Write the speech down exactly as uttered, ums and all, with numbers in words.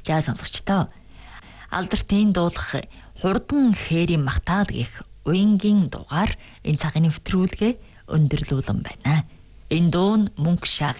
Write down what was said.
За сонсогчдоо. Албертийн дуулах хурдан хээрийн магтаал гэх уянгийн дугаар энэ цагийн нэвтрүүлгээ өндөрлүүлэн байна. Энэ дуу нь мөнгө шаг